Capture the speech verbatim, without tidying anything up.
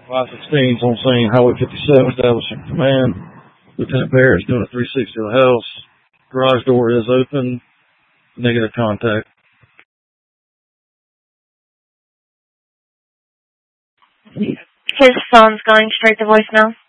five sixteen's on scene, Highway fifty-seven, establishing command. Lieutenant Barrett's doing a three sixty of the house. Garage door is open. Negative contact. His phone's going straight to voicemail.